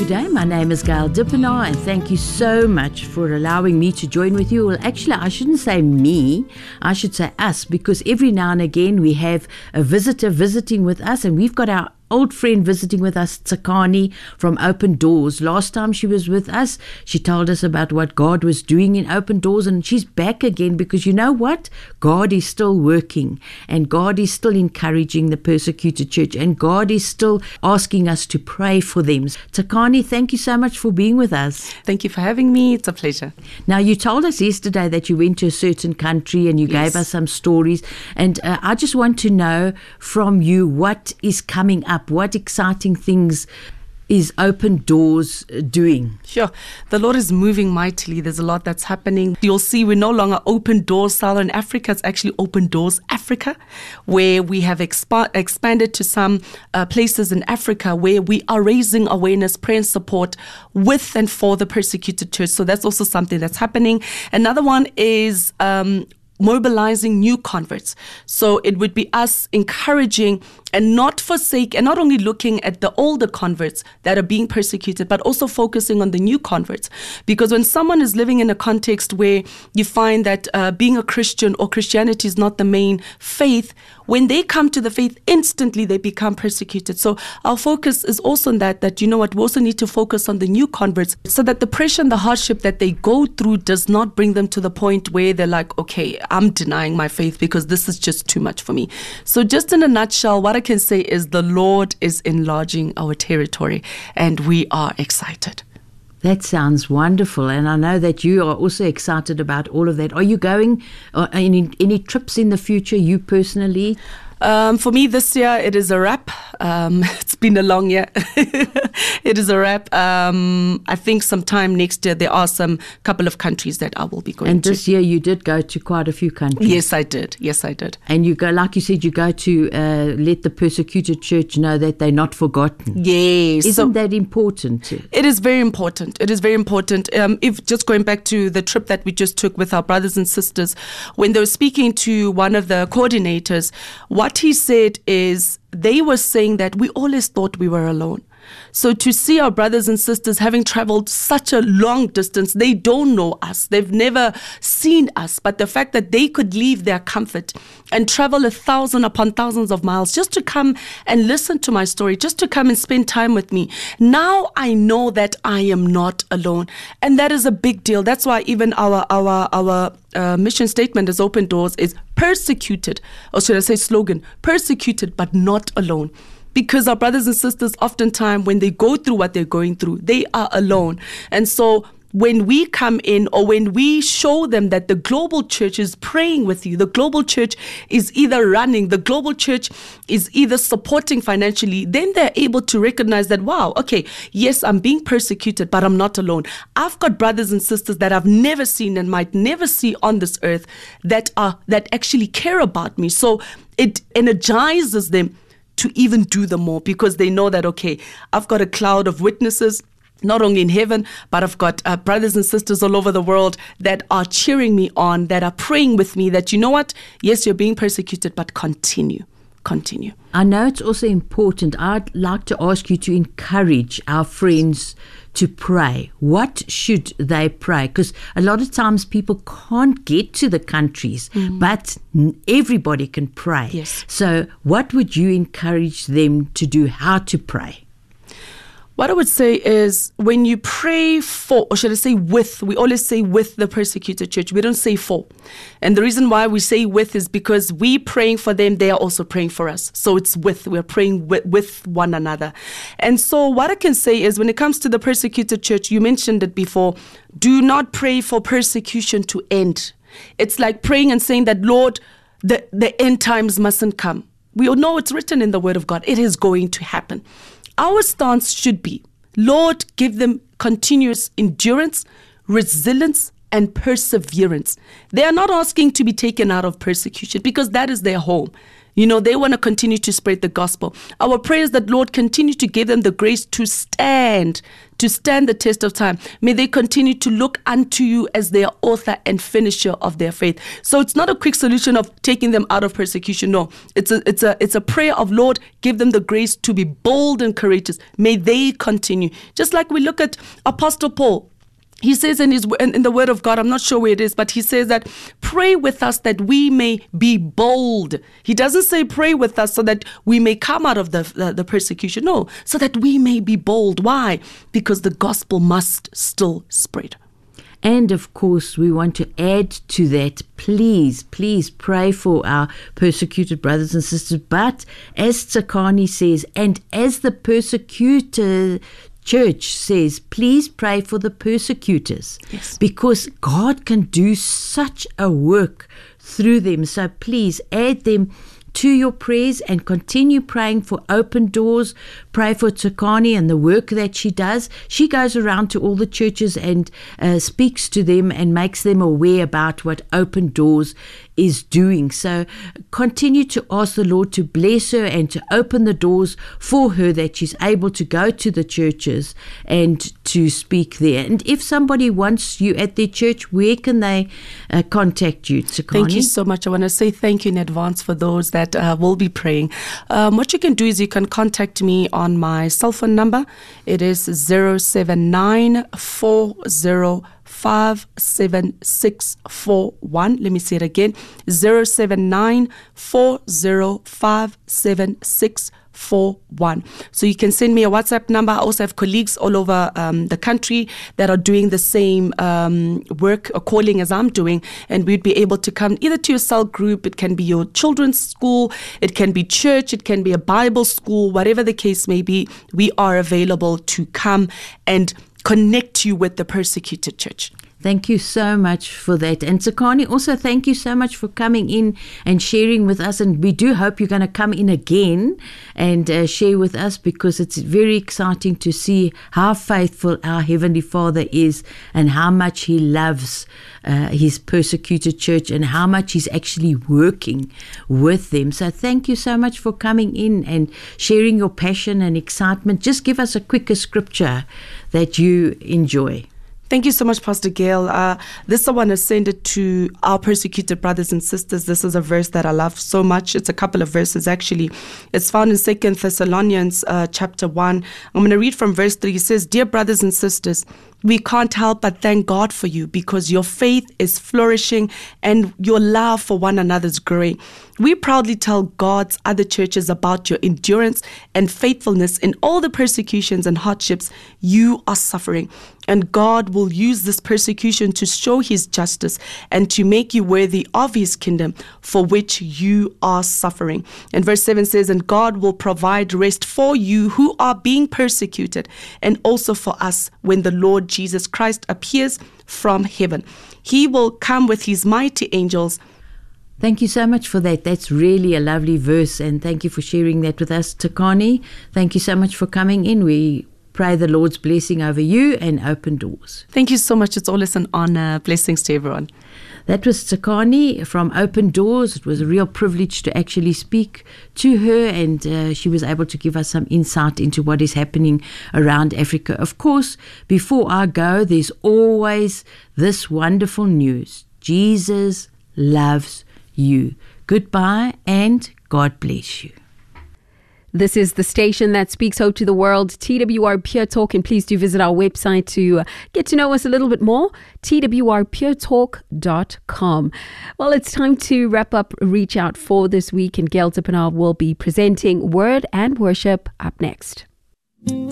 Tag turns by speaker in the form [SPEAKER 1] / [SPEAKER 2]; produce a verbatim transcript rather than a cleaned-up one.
[SPEAKER 1] day. My name is Gail Dippenaar, and thank you so much for allowing me to join with you. Well, actually, I shouldn't say me, I should say us, because every now and again we have a visitor visiting with us, and we've got our old friend visiting with us, Tsakani from Open Doors. Last time she was with us, she told us about what God was doing in Open Doors, and she's back again because you know what? God is still working, and God is still encouraging the persecuted church, and God is still asking us to pray for them. Tsakani, thank you so much for being with us.
[SPEAKER 2] Thank you for having me. It's a pleasure.
[SPEAKER 1] Now, you told us yesterday that you went to a certain country and you
[SPEAKER 2] Yes.
[SPEAKER 1] gave us some stories, and uh, I just want to know from you what is coming up. What exciting things is Open Doors doing?
[SPEAKER 2] Sure. The Lord is moving mightily. There's a lot that's happening. You'll see we're no longer Open Doors Southern Africa. It's actually Open Doors Africa, where we have expa- expanded to some uh, places in Africa where we are raising awareness, prayer and support with and for the persecuted church. So that's also something that's happening. Another one is um, mobilizing new converts. So it would be us encouraging and not forsake, and not only looking at the older converts that are being persecuted, but also focusing on the new converts. Because when someone is living in a context where you find that uh, being a Christian or Christianity is not the main faith, when they come to the faith, instantly they become persecuted. So our focus is also on that, that, you know what, we also need to focus on the new converts so that the pressure and the hardship that they go through does not bring them to the point where they're like, okay, I'm denying my faith because this is just too much for me. So just in a nutshell, what I can say is the Lord is enlarging our territory, and we are excited.
[SPEAKER 1] That sounds wonderful, and I know that you are also excited about all of that. Are you going uh, any, any trips in the future, you personally?
[SPEAKER 2] Um, for me this year, it is a wrap. Um, it's been a long year. It is a wrap. Um, I think sometime next year, there are some couple of countries that I will be going
[SPEAKER 1] and
[SPEAKER 2] to.
[SPEAKER 1] And this year you did go to quite a few countries.
[SPEAKER 2] Yes, I did. Yes, I did.
[SPEAKER 1] And you go, like you said, you go to uh, let the persecuted church know that they're not forgotten.
[SPEAKER 2] Yes.
[SPEAKER 1] Isn't
[SPEAKER 2] so,
[SPEAKER 1] that important?
[SPEAKER 2] It is very important. It is very important. Um, if just going back to the trip that we just took with our brothers and sisters, when they were speaking to one of the coordinators, what he said is they were saying that we always thought we were alone. So to see our brothers and sisters having traveled such a long distance, they don't know us. They've never seen us. But the fact that they could leave their comfort and travel a thousand upon thousands of miles just to come and listen to my story, just to come and spend time with me. Now I know that I am not alone. And that is a big deal. That's why even our, our, our uh, mission statement as Open Doors is persecuted, or should I say slogan, persecuted but not alone. Because our brothers and sisters, oftentimes, when they go through what they're going through, they are alone. And so when we come in, or when we show them that the global church is praying with you, the global church is either running, the global church is either supporting financially, then they're able to recognize that, wow, okay, yes, I'm being persecuted, but I'm not alone. I've got brothers and sisters that I've never seen and might never see on this earth that are that actually care about me. So it energizes them to even do the more, because they know that, okay, I've got a cloud of witnesses, not only in heaven, but I've got uh, brothers and sisters all over the world that are cheering me on, that are praying with me, that, you know what, yes, you're being persecuted, but continue, continue.
[SPEAKER 1] I know it's also important. I'd like to ask you to encourage our friends to pray. What should they pray? Because a lot of times people can't get to the countries, mm. but everybody can pray.
[SPEAKER 2] Yes.
[SPEAKER 1] So what would you encourage them to do? How to pray?
[SPEAKER 2] What I would say is, when you pray for, or should I say with, we always say with the persecuted church. We don't say for. And the reason why we say with is because we praying for them, they are also praying for us. So it's with, we're praying with, with one another. And so what I can say is, when it comes to the persecuted church, you mentioned it before, do not pray for persecution to end. It's like praying and saying that, Lord, the, the end times mustn't come. We all know it's written in the Word of God. It is going to happen. Our stance should be, Lord, give them continuous endurance, resilience, and perseverance. They are not asking to be taken out of persecution, because that is their home. You know, they want to continue to spread the gospel. Our prayer is that, Lord, continue to give them the grace to stand, to stand the test of time. May they continue to look unto you as their author and finisher of their faith. So it's not a quick solution of taking them out of persecution. No, it's a, it's a, it's a prayer of, Lord, give them the grace to be bold and courageous. May they continue. Just like we look at Apostle Paul. He says in his in, in the word of God, I'm not sure where it is, but he says that pray with us that we may be bold. He doesn't say pray with us so that we may come out of the, the, the persecution. No, so that we may be bold. Why? Because the gospel must still spread.
[SPEAKER 1] And of course, we want to add to that, please, please pray for our persecuted brothers and sisters. But as Tsakani says, and as the persecutor church says, please pray for the persecutors.
[SPEAKER 2] Yes.
[SPEAKER 1] Because God can do such a work through them. So please add them to your prayers and continue praying for Open Doors. Pray for Tsakani and the work that she does. She goes around to all the churches and uh, speaks to them and makes them aware about what Open Doors is doing. So continue to ask the Lord to bless her and to open the doors for her, that she's able to go to the churches and to speak there. And if somebody wants you at their church, where can they uh, contact you, Tsakani?
[SPEAKER 2] Thank you so much. I want to say thank you in advance for those that uh, will be praying. Um, what you can do is you can contact me on my cell phone number. It is zero seven nine four zero five seven six four one. Let me say it again. zero seven nine four zero five seven six four one. So you can send me a WhatsApp number. I also have colleagues all over um, the country that are doing the same um, work or calling as I'm doing, and we'd be able to come either to your cell group. It can be your children's school, it can be church, it can be a Bible school, whatever the case may be. We are available to come and connect you with the persecuted church.
[SPEAKER 1] Thank you so much for that. And Tsakani, also thank you so much for coming in and sharing with us. And we do hope you're going to come in again and uh, share with us, because it's very exciting to see how faithful our Heavenly Father is and how much He loves uh, His persecuted church and how much He's actually working with them. So thank you so much for coming in and sharing your passion and excitement. Just give us a quicker scripture that you enjoy.
[SPEAKER 2] Thank you so much, Pastor Gail. Uh, this I want to send it to our persecuted brothers and sisters. This is a verse that I love so much. It's a couple of verses, actually. It's found in Second Thessalonians uh, chapter one. I'm going to read from verse three. It says, "Dear brothers and sisters, we can't help but thank God for you, because your faith is flourishing and your love for one another is growing. We proudly tell God's other churches about your endurance and faithfulness in all the persecutions and hardships you are suffering. And God will use this persecution to show His justice and to make you worthy of His kingdom for which you are suffering." And verse seven says, "And God will provide rest for you who are being persecuted, and also for us when the Lord Jesus Christ appears from heaven. He will come with His mighty angels."
[SPEAKER 1] Thank you so much for that. That's really a lovely verse, and thank you for sharing that with us, Tsakani. Thank you so much for coming in. We pray the Lord's blessing over you and Open Doors.
[SPEAKER 2] Thank you so much. It's always an honor. Blessings to everyone.
[SPEAKER 1] That was Tsakani from Open Doors. It was a real privilege to actually speak to her, and uh, she was able to give us some insight into what is happening around Africa. Of course, before I go, there's always this wonderful news. Jesus loves you. Goodbye, and God bless you.
[SPEAKER 3] This is the station that speaks hope to the world, T W R Pure Talk, and please do visit our website to get to know us a little bit more, T W R pure talk dot com. Well, it's time to wrap up Reach Out for this week, and Gail Zippenaar will be presenting Word and Worship up next.